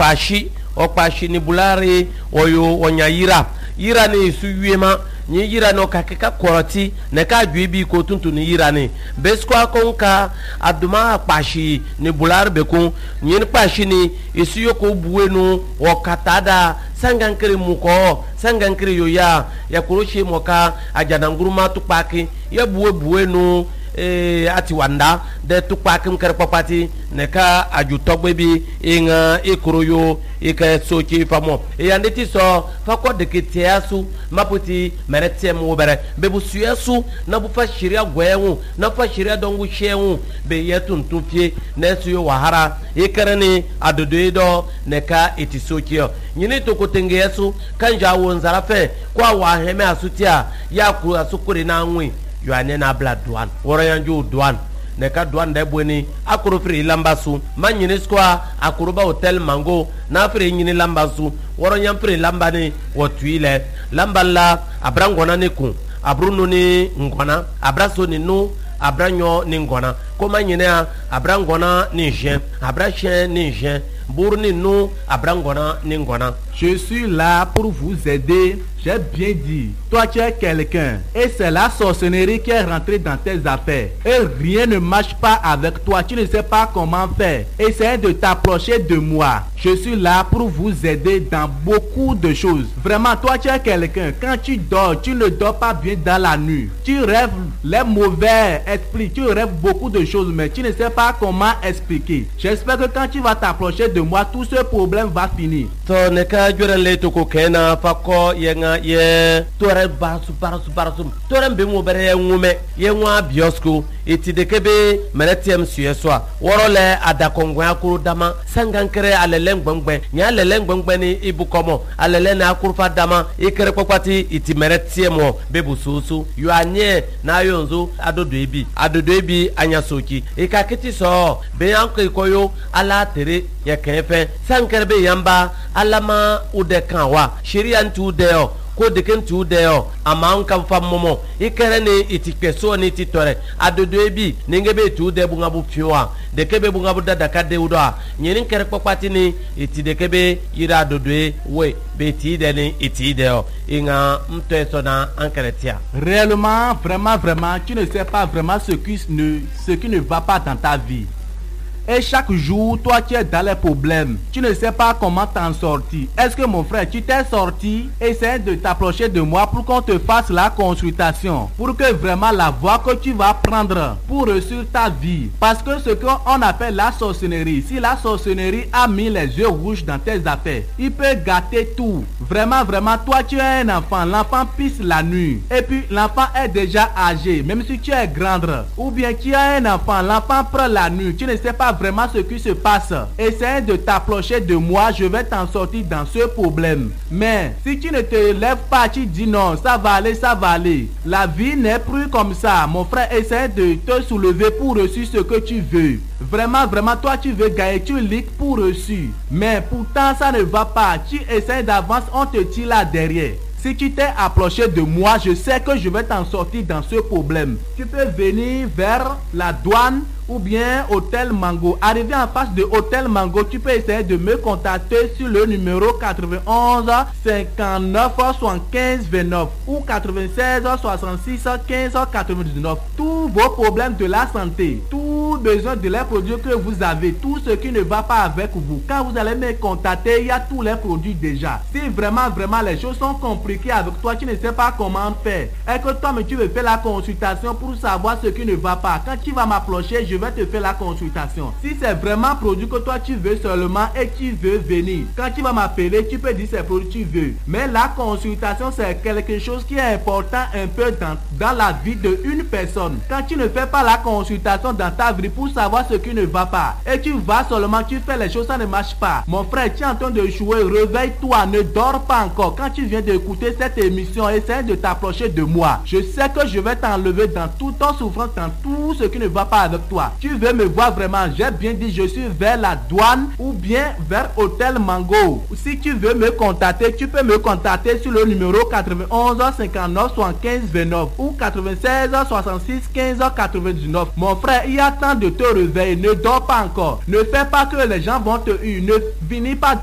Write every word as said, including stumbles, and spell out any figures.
okpashi okpashi ni bulare oyo onyayira yira ni su yema ni yira no kakeka koroti ne ka dwebi ko tuntu ni yira ni besko konka aduma akpashi ni bular be ko ni pashi ni isu yoko buwenu okatada sangankere muko sangankere yoya ya kuroshi moka ajananguruma tupaki ya buwe buwenu e ati wanda de tukpaki mkere papati neka ajutogbe bi inga ikoroyo ika sochi famo e yandeti so fakwa de ketiasu maputi meretem wobere bebu suyasu na bu fa shiria gwewu na fa shiria dongu shewu be yetun tufie na suyo wahara ikere ni adodoido neka itisochi yo nyini tokotenge yesu kanja wonzara fe kwa wa heme asutia ya ku asukuri na nwi yo ane na bla douane woro yanju douane ne ka douane de boni akoro fri lambasu manyini skwa akoro ba hotel mango na fri nyini lambasu woro nyam fri lambani wotuile lamballa abrangona ne ku abruno ni ngona abraso ni nu abranyo ni ngona ko manyini abrangona ni jen abrachen ni jen bourni nu abrangona ni ngona. Je suis là pour vous aider. J'ai bien dit, toi tu es quelqu'un et c'est la sorcellerie qui est rentrée dans tes affaires et rien ne marche pas avec toi, tu ne sais pas comment faire. Essaye de t'approcher de moi. Je suis là pour vous aider dans beaucoup de choses. Vraiment, toi tu es quelqu'un, quand tu dors, tu ne dors pas bien dans la nuit. Tu rêves les mauvais esprits, tu rêves beaucoup de choses mais tu ne sais pas comment expliquer. J'espère que quand tu vas t'approcher de moi, tout ce problème va finir. Ye tore barasu barasu barasu tore mbe mo bere ngume ye nwa biosko eti de kebe meretiem sueswa worole adakongwa akuru dama sangankere alele ngbengbe nya alele ngbengbe ni ibukomo alele na akuru dama ikere kokpati iti meretiemo bebu susu yo anye na yonzo adodo ebi adodo ebi anya soki ikakiti so be yanko ikoyo ala tere ye kenfe sankere be yamba alama udekanwa shiria ntu deo ko deken tu deo ama kan fam momo ikere ne itikpeso ne titore adodo ebi ningebe tu de bunga bu fiwa de kebe bunga bu dada ka de udo nyin kere popati ni iti de kebe yira adodo we be ti de ni iti deo inga mteso na ankeretia. Réellement, vraiment, vraiment, tu ne sais pas vraiment ce qui ne ce qui ne va pas dans ta vie. Et chaque jour, toi tu es dans les problèmes. Tu ne sais pas comment t'en sortir. Est-ce que mon frère, tu t'es sorti? Essaie de t'approcher de moi pour qu'on te fasse la consultation. Pour que vraiment la voie que tu vas prendre pour réussir ta vie. Parce que ce qu'on appelle la sorcellerie, si la sorcellerie a mis les yeux rouges dans tes affaires, il peut gâter tout. Vraiment, vraiment, toi tu es un enfant. L'enfant pisse la nuit. Et puis l'enfant est déjà âgé. Même si tu es grande. Ou bien tu es un enfant. L'enfant prend la nuit. Tu ne sais pas vraiment ce qui se passe. Essaye de t'approcher de moi, je vais t'en sortir dans ce problème. Mais si tu ne te lèves pas, tu dis non, ça va aller, ça va aller. La vie n'est plus comme ça. Mon frère, essaye de te soulever pour réussir ce que tu veux. Vraiment, vraiment, toi tu veux gagner, tu liques pour réussir. Mais pourtant ça ne va pas. Tu essaies d'avance, on te tire là derrière. Si tu t'es approché de moi, je sais que je vais t'en sortir dans ce problème. Tu peux venir vers la douane ou bien Hôtel Mango. Arrivé en face de Hôtel Mango, tu peux essayer de me contacter sur le numéro quatre-vingt-onze cinquante-neuf soixante-quinze vingt-neuf ou quatre-vingt-seize soixante-six quinze quatre-vingt-dix-neuf. Tous vos problèmes de la santé, tout besoin de les produits que vous avez, tout ce qui ne va pas avec vous. Quand vous allez me contacter, il y a tous les produits déjà. Si vraiment, vraiment les choses sont compliquées avec toi, tu ne sais pas comment faire. Et que toi, mais tu veux faire la consultation pour savoir ce qui ne va pas. Quand tu vas m'approcher, je vais te faire la consultation. Si c'est vraiment produit que toi tu veux seulement et tu veux venir, quand tu vas m'appeler, tu peux dire c'est produit que tu veux. Mais la consultation, c'est quelque chose qui est important un peu dans, dans la vie d'une personne. Quand tu ne fais pas la consultation dans ta vie pour savoir ce qui ne va pas, et tu vas seulement, tu fais les choses, ça ne marche pas. Mon frère, tu es en train de jouer, réveille-toi, ne dors pas encore. Quand tu viens d'écouter cette émission, essaie de t'approcher de moi. Je sais que je vais t'enlever dans toute ton souffrance, dans tout ce qui ne va pas avec toi. Tu veux me voir vraiment, j'ai bien dit, je suis vers la douane ou bien vers Hôtel Mango. Si tu veux me contacter, tu peux me contacter sur le numéro quatre-vingt-onze cinquante-neuf soixante-quinze vingt-neuf ou quatre-vingt-seize soixante-six quinze quatre-vingt-dix-neuf. Mon frère, il y a temps de te réveiller, ne dors pas encore. Ne fais pas que les gens vont te huer, ne finis pas